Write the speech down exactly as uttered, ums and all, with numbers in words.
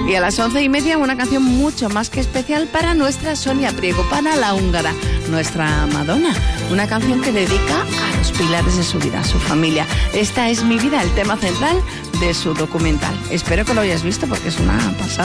Y a las once y media una canción mucho más que especial para nuestra Sonia Priego, para la húngara, nuestra Madonna. Una canción que dedica a los pilares de su vida, a su familia. Esta es mi vida, el tema central de su documental. Espero que lo hayas visto porque es una pasada.